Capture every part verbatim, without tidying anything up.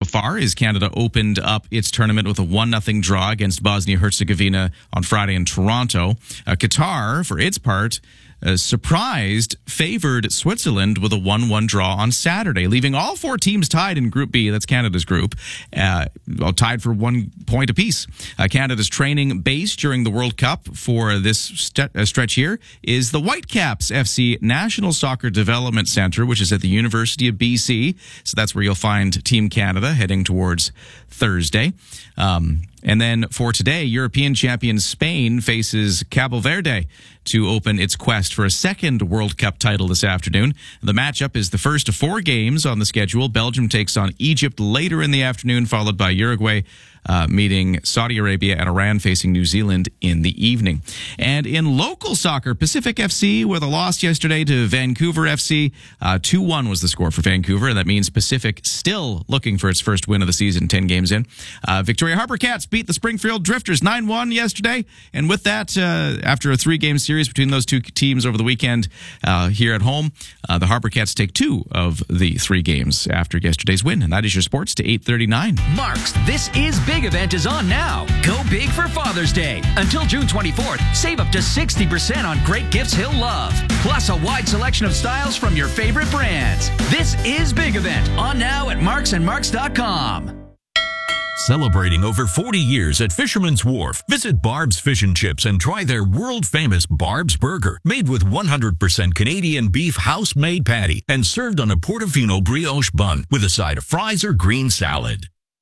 far as Canada opened up its tournament with a one nothing draw against Bosnia-Herzegovina on Friday in Toronto. Uh, Qatar, for its part, Uh, surprised, favored Switzerland with a one one draw on Saturday, leaving all four teams tied in Group B. That's Canada's group, uh, all tied for one point apiece. Uh, Canada's training base during the World Cup for this st- uh, stretch here is the Whitecaps F C National Soccer Development Centre, which is at the University of B C. So that's where you'll find Team Canada heading towards Thursday. Um, and then for today, European champion Spain faces Cabo Verde to open its quest for a second World Cup title this afternoon. The matchup is the first of four games on the schedule. Belgium takes on Egypt later in the afternoon, followed by Uruguay uh, meeting Saudi Arabia and Iran facing New Zealand in the evening. And in local soccer, Pacific F C with a loss yesterday to Vancouver F C. Uh, two one was the score for Vancouver, and that means Pacific still looking for its first win of the season, ten games in. Uh, Victoria Harbour Cats beat the Springfield Drifters nine one yesterday, and with that, uh, after a three-game series between those two teams over the weekend uh, here at home, uh, the Harbour Cats take two of the three games after yesterday's win, and that is your sports to eight thirty-nine. Mark's This Is Big event is on now. Go big for Father's Day. Until June twenty-fourth, save up to sixty percent on great gifts he'll love. Plus a wide selection of styles from your favorite brands. This Is Big event on now at marks and marks dot com. Celebrating over forty years at Fisherman's Wharf, visit Barb's Fish and Chips and try their world-famous Barb's Burger, made with one hundred percent Canadian beef house-made patty and served on a Portofino brioche bun with a side of fries or green salad.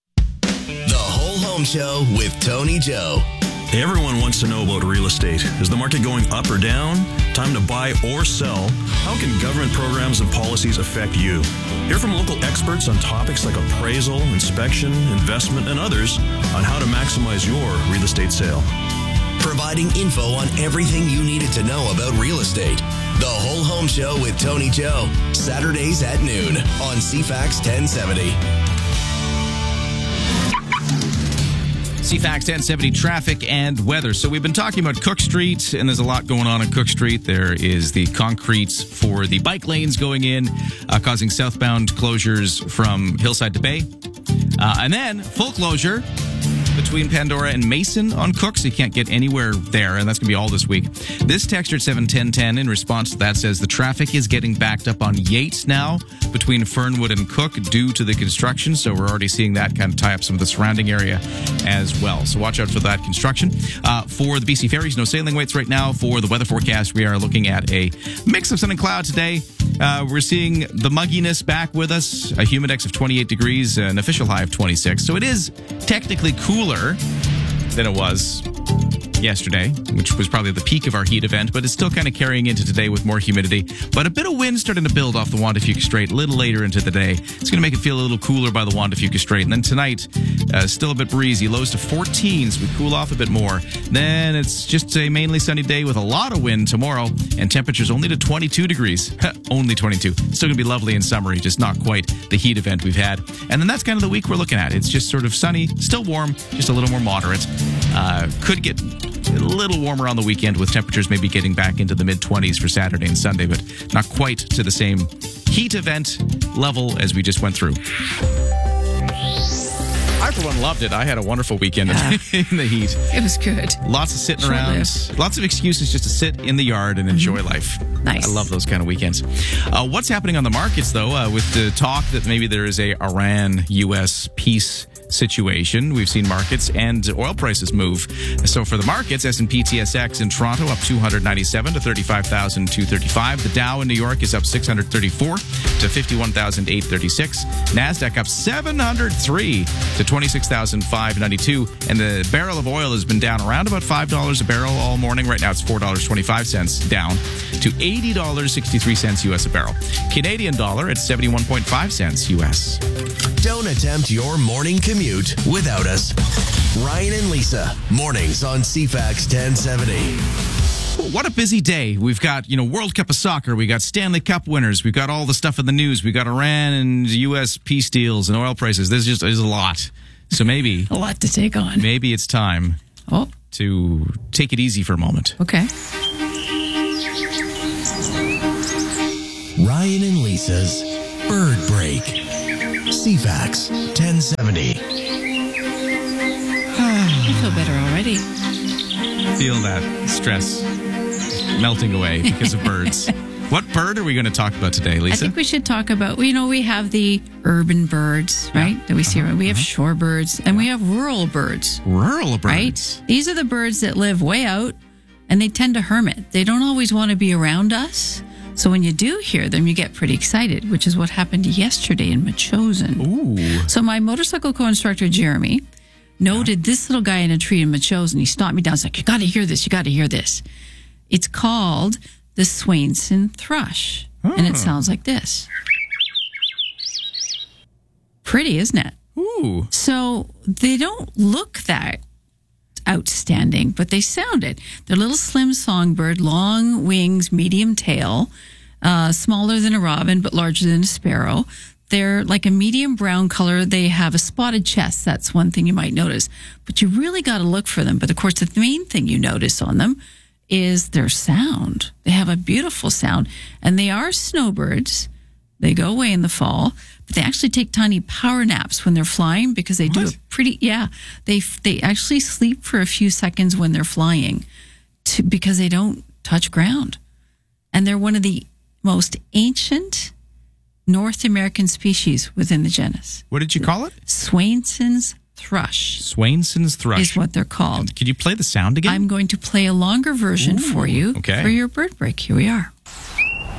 The Whole Home Show with Tony Joe. Everyone wants to know about real estate. Is the market going up or down? Time to buy or sell? How can government programs and policies affect you? Hear from local experts on topics like appraisal, inspection, investment, and others on how to maximize your real estate sale. Providing info on everything you needed to know about real estate. The Whole Home Show with Tony Joe. Saturdays at noon on C FAX ten seventy. C FAX ten seventy traffic and weather. So we've been talking about Cook Street, and there's a lot going on in Cook Street. There is the concrete for the bike lanes going in, uh, causing southbound closures from Hillside to Bay. Uh, and then full closure between Pandora and Mason on Cook, so you can't get anywhere there, and that's going to be all this week. This texture at seven ten ten in response to that says the traffic is getting backed up on Yates now between Fernwood and Cook due to the construction, so we're already seeing that kind of tie up some of the surrounding area as well. So watch out for that construction. Uh, for the B C Ferries, no sailing weights right now. For the weather forecast, we are looking at a mix of sun and cloud today. Uh, we're seeing the mugginess back with us, a humidex of twenty-eight degrees, an official high of twenty-six. So it is technically cooler than it was yesterday, which was probably the peak of our heat event, but it's still kind of carrying into today with more humidity. But a bit of wind starting to build off the Juan de Fuca Strait a little later into the day. It's going to make it feel a little cooler by the Juan de Fuca Strait. And then tonight, uh, still a bit breezy, lows to fourteen, so we cool off a bit more. Then it's just a mainly sunny day with a lot of wind tomorrow, and temperatures only to twenty-two degrees. Only twenty-two. Still going to be lovely and summery, just not quite the heat event we've had. And then that's kind of the week we're looking at. It's just sort of sunny, still warm, just a little more moderate. Uh, could get a little warmer on the weekend with temperatures maybe getting back into the mid-twenties for Saturday and Sunday, but not quite to the same heat event level as we just went through. I, for one, loved it. I had a wonderful weekend yeah. in the heat. It was good. Lots of sitting around. Lots of excuses just to sit in the yard and enjoy mm-hmm. life. Nice. I love those kind of weekends. Uh, what's happening on the markets, though, uh, with the talk that maybe there is a Iran U S peace situation? We've seen markets and oil prices move. So for the markets, S and P T S X in Toronto up two hundred ninety-seven to thirty-five thousand two hundred thirty-five. The Dow in New York is up six hundred thirty-four to fifty-one thousand eight hundred thirty-six. NASDAQ up seven hundred three to twenty-six thousand five hundred ninety-two. And the barrel of oil has been down around about five dollars a barrel all morning. Right now it's four dollars and twenty-five cents down to eighty dollars and sixty-three cents U S a barrel. Canadian dollar at seventy-one point five cents U S. Don't attempt your morning commute without us. Ryan and Lisa, mornings on C FAX ten seventy. What a busy day. We've got, you know, World Cup of Soccer. We got Stanley Cup winners. We've got all the stuff in the news. We got Iran and U S peace deals and oil prices. There's just there's a lot. So maybe... a lot to take on. Maybe it's time oh. to take it easy for a moment. Okay. Ryan and Lisa's Bird Break. C FAX ten seventy. I feel better already. Feel that stress melting away because of birds. What bird are we going to talk about today, Lisa? I think we should talk about, you know, we have the urban birds, right? That we see around. We have shorebirds and we have rural birds. Rural birds. Right? These are the birds that live way out and they tend to hermit. They don't always want to be around us. So when you do hear them, you get pretty excited, which is what happened yesterday in Metchosin. Ooh. So my motorcycle co-instructor, Jeremy, noted this little guy in a tree in Metchosin. He stopped me down. He's like, you got to hear this. You got to hear this. It's called the Swainson thrush. Oh. And it sounds like this. Pretty, isn't it? Ooh. So they don't look that outstanding, but they sound it. They're a little slim songbird, long wings, medium tail, uh, smaller than a robin, but larger than a sparrow. They're like a medium brown color. They have a spotted chest. That's one thing you might notice. But you really got to look for them. But of course, the main thing you notice on them is their sound. They have a beautiful sound. And they are snowbirds. They go away in the fall, but they actually take tiny power naps when they're flying because they what? do a pretty, yeah, they they actually sleep for a few seconds when they're flying to, because they don't touch ground. And they're one of the most ancient North American species within the genus. What did you call it? Swainson's thrush. Swainson's thrush. Is what they're called. Could you play the sound again? I'm going to play a longer version Ooh, for you okay. for your bird break. Here we are.